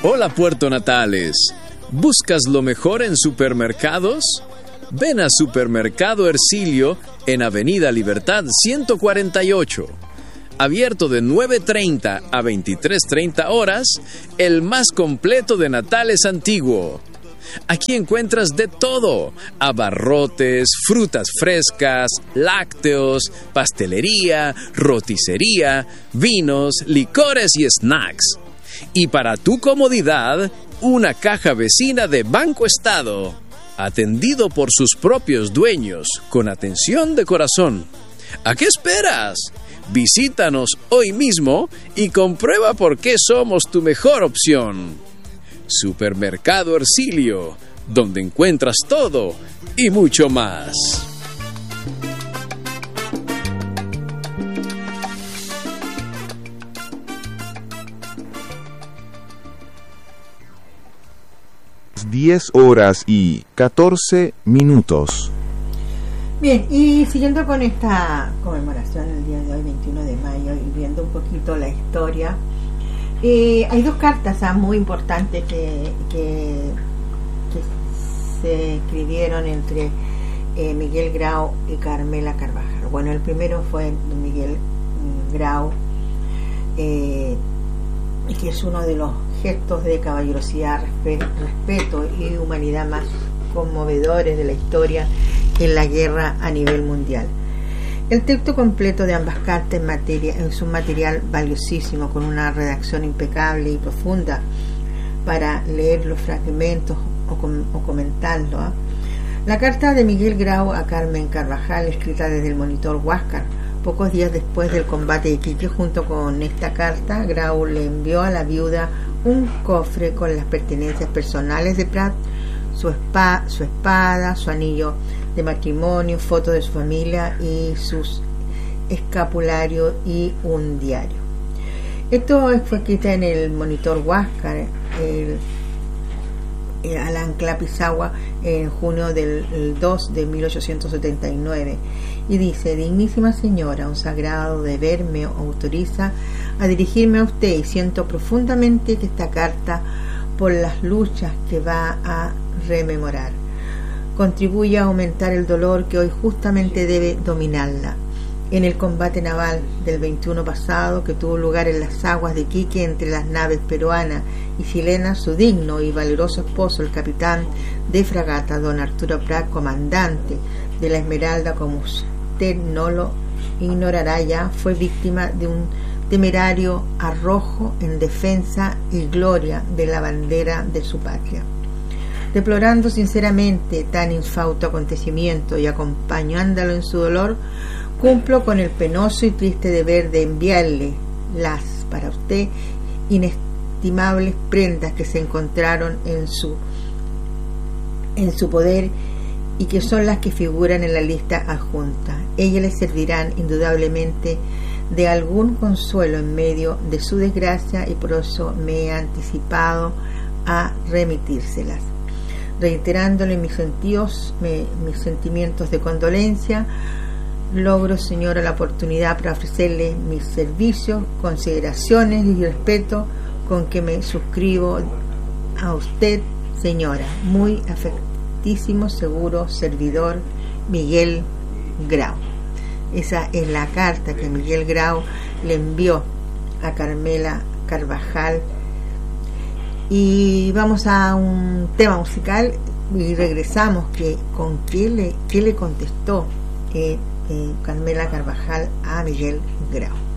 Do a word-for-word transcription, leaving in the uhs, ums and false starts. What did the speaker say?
Hola Puerto Natales, ¿buscas lo mejor en supermercados? Ven a Supermercado Hercilio en Avenida Libertad ciento cuarenta y ocho. Abierto de nueve treinta a veintitrés treinta horas, el más completo de Natales antiguo. Aquí encuentras de todo: abarrotes, frutas frescas, lácteos, pastelería, roticería, vinos, licores y snacks. Y para tu comodidad, una caja vecina de Banco Estado, atendido por sus propios dueños, con atención de corazón. ¿A qué esperas? Visítanos hoy mismo y comprueba por qué somos tu mejor opción. Supermercado Hercilio, donde encuentras todo y mucho más. diez horas y catorce minutos. Bien, y siguiendo con esta conmemoración el día de hoy, veintiuno de mayo, y viendo un poquito la historia, eh, hay dos cartas ah, muy importantes que, que, que se escribieron entre eh, Miguel Grau y Carmela Carvajal. Bueno, el primero fue de Miguel Grau, eh, que es uno de los gestos de caballerosidad, respeto y humanidad más conmovedores de la historia en la guerra a nivel mundial. El texto completo de ambas cartas en materia es un material valiosísimo, con una redacción impecable y profunda para leer los fragmentos o, com- o comentarlo. ¿eh? La carta de Miguel Grau a Carmen Carvajal, escrita desde el monitor Huáscar, pocos días después del combate de Iquique. Junto con esta carta, Grau le envió a la viuda un cofre con las pertenencias personales de Prat, su, espa, su espada, su anillo de matrimonio, fotos de su familia y sus escapulario y un diario. Esto fue escrito en el monitor Huáscar, el, el Alan Clapizagua, en junio del dos de mil ochocientos setenta y nueve, y dice: dignísima señora, un sagrado deber me autoriza a dirigirme a usted, y siento profundamente que esta carta, por las luchas que va a rememorar, contribuye a aumentar el dolor que hoy justamente debe dominarla. En el combate naval del veintiuno pasado, que tuvo lugar en las aguas de Iquique entre las naves peruana y chilena, su digno y valeroso esposo, el capitán de fragata don Arturo Prat, comandante de la Esmeralda, como usted no lo ignorará ya, fue víctima de un temerario arrojo en defensa y gloria de la bandera de su patria. Deplorando sinceramente tan infausto acontecimiento y acompañándolo en su dolor, cumplo con el penoso y triste deber de enviarle las, para usted, inestimables prendas que se encontraron en su, en su poder y que son las que figuran en la lista adjunta. Ellas le servirán indudablemente de algún consuelo en medio de su desgracia, y por eso me he anticipado a remitírselas, reiterándole mis sentidos, me, mis sentimientos de condolencia. Logro, señora, la oportunidad para ofrecerle mis servicios, consideraciones y respeto con que me suscribo a usted, señora. Muy afectísimo, seguro servidor, Miguel Grau. Esa es la carta que Miguel Grau le envió a Carmela Carvajal. Y vamos a un tema musical y regresamos que con qué le, qué le contestó eh, eh, Carmela Carvajal a Miguel Grau.